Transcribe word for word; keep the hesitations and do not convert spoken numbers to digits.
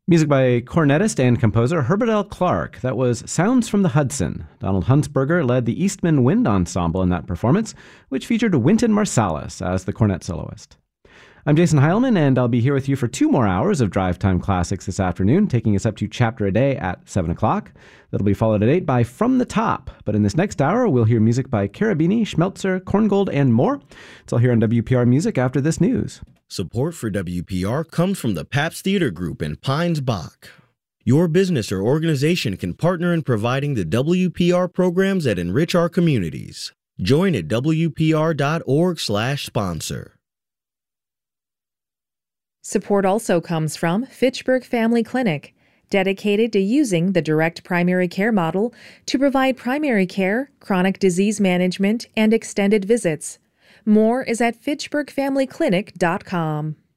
Music by cornetist and composer Herbert L. Clark. That was Sounds from the Hudson. Donald Huntsberger led the Eastman Wind Ensemble in that performance, which featured Wynton Marsalis as the cornet soloist. I'm Jason Heilman, and I'll be here with you for two more hours of Drive Time Classics this afternoon, taking us up to Chapter a Day at seven o'clock. That'll be followed at eight by From the Top. But in this next hour, we'll hear music by Cherubini, Schmelzer, Korngold, and more. It's all here on W P R Music after this news. Support for W P R comes from the Pabst Theater Group in Pines Bach. Your business or organization can partner in providing the W P R programs that enrich our communities. Join at W P R dot org slash sponsor. Support also comes from Fitchburg Family Clinic, dedicated to using the direct primary care model to provide primary care, chronic disease management, and extended visits. More is at fitchburg family clinic dot com.